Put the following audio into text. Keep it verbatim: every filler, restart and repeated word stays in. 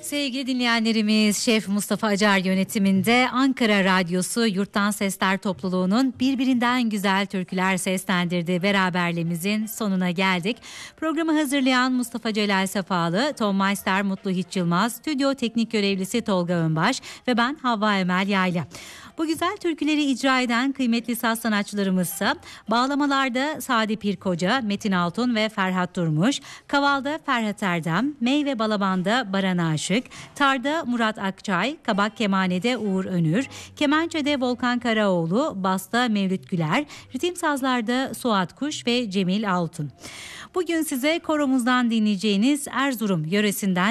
Sevgili dinleyenlerimiz, Şef Mustafa Acar yönetiminde Ankara Radyosu Yurttan Sesler Topluluğu'nun birbirinden güzel türküler seslendirdiği beraberliğimizin sonuna geldik. Programı hazırlayan Mustafa Celal Safalı, Tom Meister Mutlu Hiç Yılmaz, stüdyo teknik görevlisi Tolga Önbaş ve ben Havva Emel Yayla. Bu güzel türküleri icra eden kıymetli saz sanatçılarımızsa bağlamalarda Sadi Pirkoca, Metin Altun ve Ferhat Durmuş, kavalda Ferhat Erdem, mey ve balabanda Baran Aşık, tarda Murat Akçay, kabak kemanede Uğur Önür, kemençede Volkan Karaoğlu, basta Mevlüt Güler, ritim sazlarda Suat Kuş ve Cemil Altun. Bugün size koromuzdan dinleyeceğiniz Erzurum yöresinden